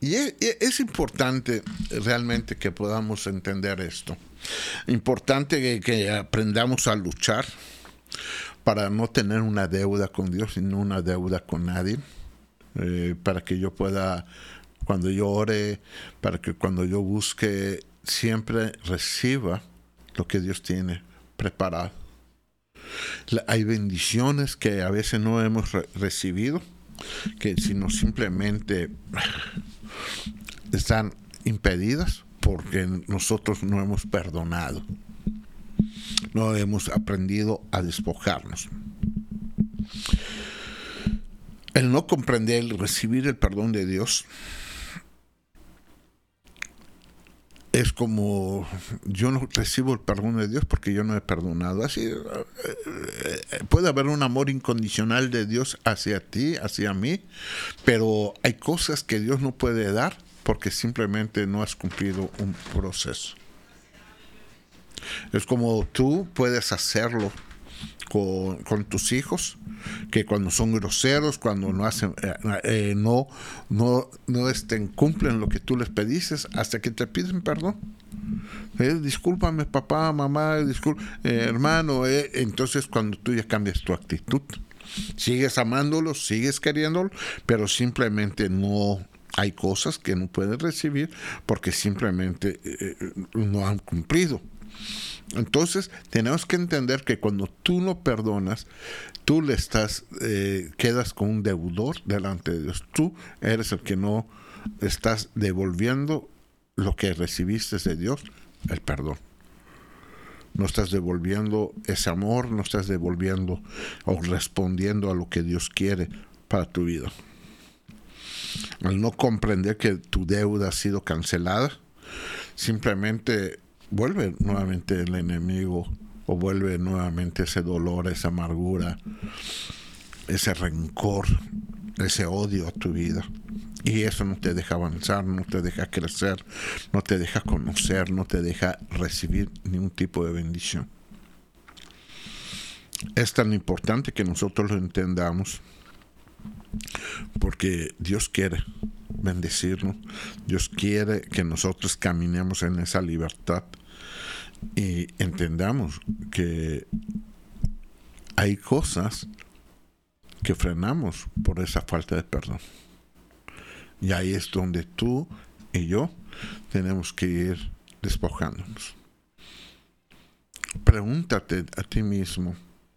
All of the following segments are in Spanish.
es importante realmente que podamos entender esto. Importante que aprendamos a luchar para no tener una deuda con Dios, sino una deuda con nadie. Para que yo pueda, cuando yo ore, para que cuando yo busque, siempre reciba lo que Dios tiene preparado. Hay bendiciones que a veces no hemos recibido, que sino simplemente están impedidas porque nosotros no hemos perdonado, no hemos aprendido a despojarnos. El no comprender, el recibir el perdón de Dios es como yo no recibo el perdón de Dios porque yo no he perdonado. Así puede haber un amor incondicional de Dios hacia ti, hacia mí, pero hay cosas que Dios no puede dar porque simplemente no has cumplido un proceso. Es como tú puedes hacerlo con tus hijos, que cuando son groseros, cuando no hacen, cumplen lo que tú les pediste, hasta que te piden perdón. Discúlpame, papá, mamá, hermano. Entonces, cuando tú ya cambias tu actitud, sigues amándolos, sigues queriéndolos, pero simplemente no hay cosas que no puedes recibir porque simplemente no han cumplido. Entonces tenemos que entender que cuando tú no perdonas, tú le quedas con un deudor delante de Dios. Tú eres el que no estás devolviendo lo que recibiste de Dios, el perdón. No estás devolviendo ese amor, no estás devolviendo o respondiendo a lo que Dios quiere para tu vida. Al no comprender que tu deuda ha sido cancelada, simplemente vuelve nuevamente el enemigo o vuelve nuevamente ese dolor, esa amargura, ese rencor, ese odio a tu vida. Y eso no te deja avanzar, no te deja crecer, no te deja conocer, no te deja recibir ningún tipo de bendición. Es tan importante que nosotros lo entendamos porque Dios quiere bendecirnos. Dios quiere que nosotros caminemos en esa libertad y entendamos que hay cosas que frenamos por esa falta de perdón. Y ahí es donde tú y yo tenemos que ir despojándonos. Pregúntate a ti mismo,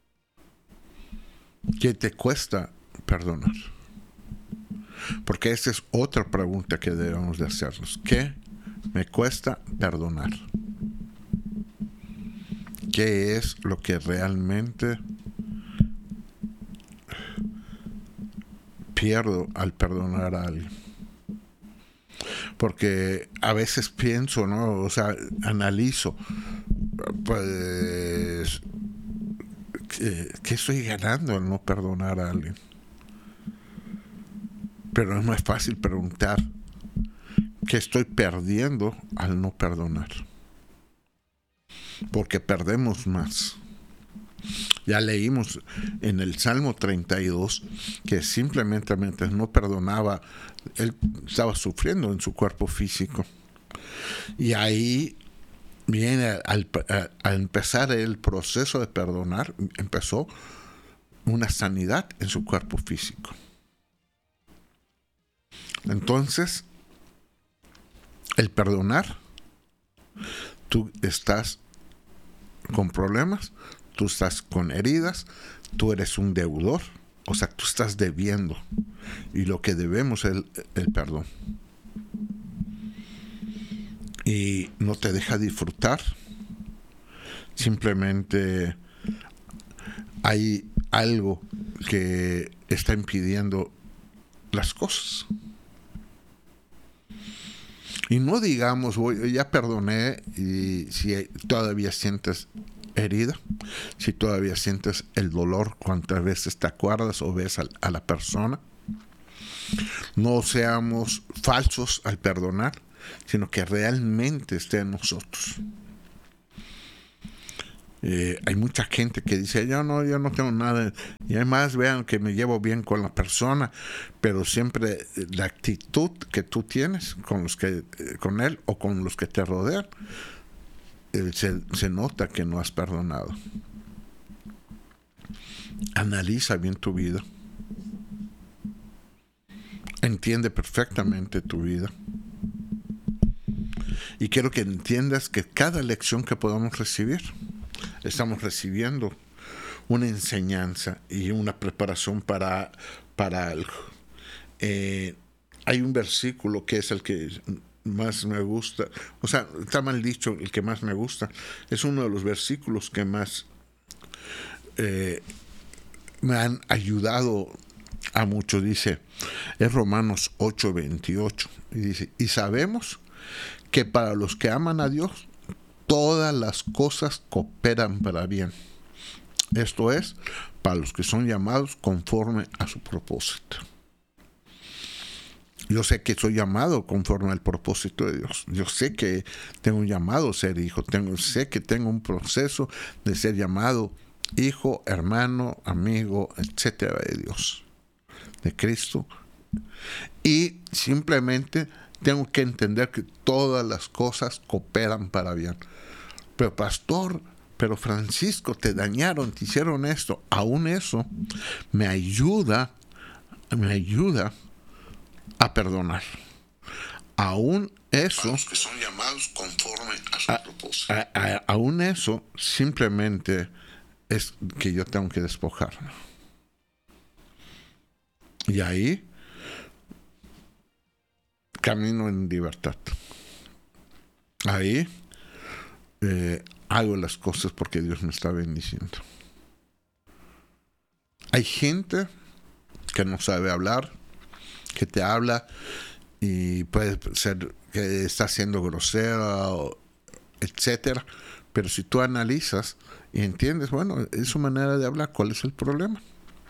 ¿qué te cuesta perdonar? Porque esa es otra pregunta que debemos de hacernos. ¿Qué me cuesta perdonar? ¿Qué es lo que realmente pierdo al perdonar a alguien? Porque a veces pienso, ¿no? O sea, analizo, pues, ¿qué estoy ganando al no perdonar a alguien? Pero no es fácil preguntar, ¿qué estoy perdiendo al no perdonar? Porque perdemos más. Ya leímos en el Salmo 32 que simplemente mientras no perdonaba, él estaba sufriendo en su cuerpo físico. Y ahí viene, al empezar el proceso de perdonar, empezó una sanidad en su cuerpo físico. Entonces, el perdonar, tú estás con problemas, tú estás con heridas, tú eres un deudor, o sea, tú estás debiendo. Y lo que debemos es el perdón. Y no te deja disfrutar. Simplemente hay algo que está impidiendo las cosas. Y no digamos, ya perdoné, y si todavía sientes herida, si todavía sientes el dolor, cuántas veces te acuerdas o ves a la persona. No seamos falsos al perdonar, sino que realmente esté en nosotros. Hay mucha gente que dice, yo no tengo nada. Y además vean que me llevo bien con la persona, pero siempre la actitud que tú tienes con él o con los que te rodean, se nota que no has perdonado. Analiza bien tu vida. Entiende perfectamente tu vida. Y quiero que entiendas que cada lección que podamos recibir, estamos recibiendo una enseñanza y una preparación para algo. Hay un versículo que es el que más me gusta, o sea, está mal dicho, el que más me gusta, es uno de los versículos que más me han ayudado a mucho. Dice, es Romanos 8:28, y dice, y sabemos que para los que aman a Dios, todas las cosas cooperan para bien. Esto es, para los que son llamados conforme a su propósito. Yo sé que soy llamado conforme al propósito de Dios. Yo sé que tengo un llamado a ser hijo. Sé que tengo un proceso de ser llamado hijo, hermano, amigo, etcétera, de Dios, de Cristo. Y simplemente tengo que entender que todas las cosas cooperan para bien. Pero pastor, pero Francisco, te dañaron, te hicieron esto. Aún eso me ayuda a perdonar. Aún eso, los que son llamados conforme a su propósito. Aún eso simplemente es que yo tengo que despojarme. Y ahí camino en libertad. Ahí hago las cosas porque Dios me está bendiciendo. Hay gente que no sabe hablar, que te habla y puede ser que está siendo grosera, etcétera. Pero si tú analizas y entiendes, bueno, es su manera de hablar, ¿cuál es el problema?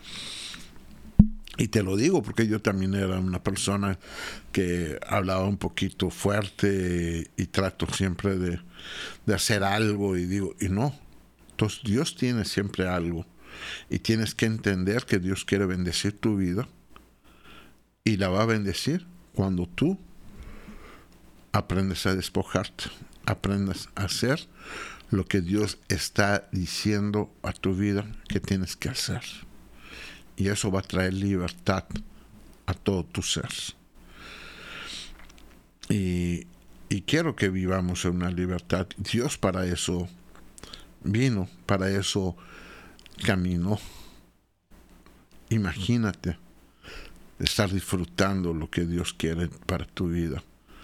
Y te lo digo porque yo también era una persona que hablaba un poquito fuerte y trato siempre de hacer algo y digo, y no. Entonces Dios tiene siempre algo y tienes que entender que Dios quiere bendecir tu vida y la va a bendecir cuando tú aprendes a despojarte, aprendas a hacer lo que Dios está diciendo a tu vida que tienes que hacer. Y eso va a traer libertad a todo tu ser. Y quiero que vivamos en una libertad. Dios para eso vino, para eso caminó. Imagínate estar disfrutando lo que Dios quiere para tu vida.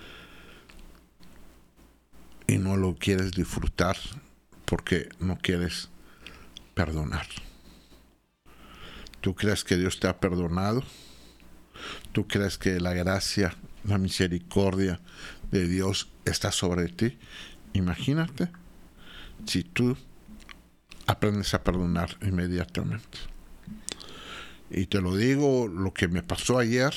Y no lo quieres disfrutar porque no quieres perdonar. ¿Tú crees que Dios te ha perdonado? ¿Tú crees que la gracia, la misericordia de Dios está sobre ti? Imagínate si tú aprendes a perdonar inmediatamente. Y te lo digo, lo que me pasó ayer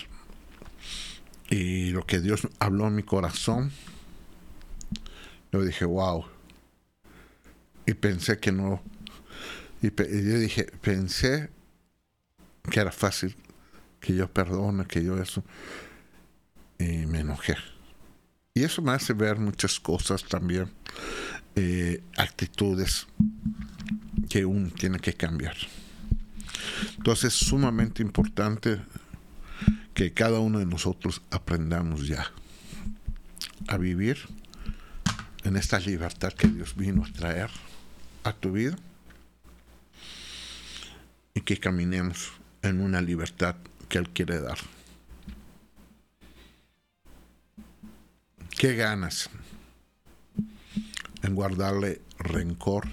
y lo que Dios habló en mi corazón, yo dije, wow. Y pensé que no. Y yo dije, pensé que era fácil que yo perdone, que yo eso. Y me enojé. Y eso me hace ver muchas cosas también, actitudes que uno tiene que cambiar. Entonces es sumamente importante que cada uno de nosotros aprendamos ya a vivir en esta libertad que Dios vino a traer a tu vida y que caminemos en una libertad que Él quiere dar. ¿Qué ganas en guardarle rencor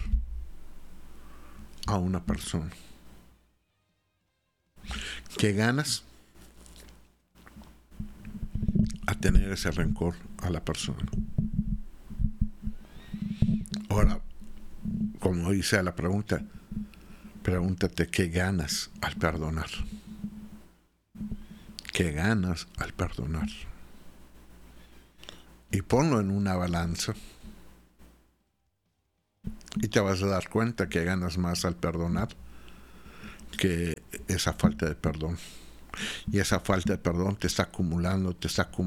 a una persona? ¿Qué ganas a tener ese rencor a la persona? Ahora, como dice la pregunta, pregúntate qué ganas al perdonar. ¿Qué ganas al perdonar? Y ponlo en una balanza Y te vas a dar cuenta que ganas más al perdonar que esa falta de perdón. Y esa falta de perdón te está acumulando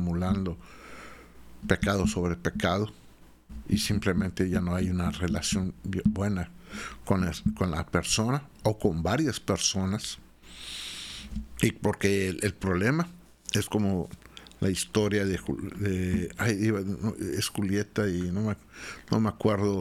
pecado sobre pecado, y simplemente ya no hay una relación buena con la persona o con varias personas. Y porque el problema es como la historia es Julieta y no me acuerdo,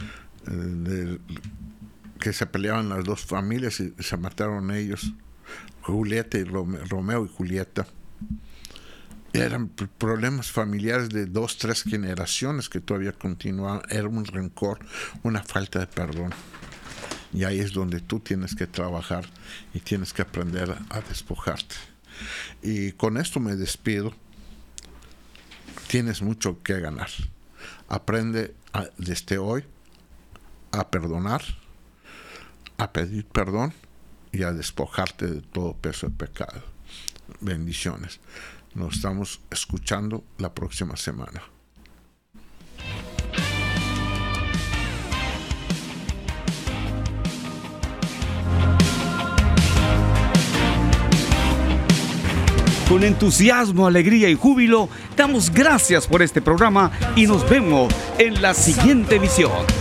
que se peleaban las dos familias y se mataron ellos, Julieta y Romeo y Julieta. Eran problemas familiares de 2-3 generaciones que todavía continuaban. Era un rencor, una falta de perdón. Y ahí es donde tú tienes que trabajar y tienes que aprender a despojarte. Y con esto me despido. Tienes mucho que ganar. Aprende desde hoy a perdonar, a pedir perdón y a despojarte de todo peso de pecado. Bendiciones. Nos estamos escuchando la próxima semana. Con entusiasmo, alegría y júbilo, damos gracias por este programa y nos vemos en la siguiente emisión.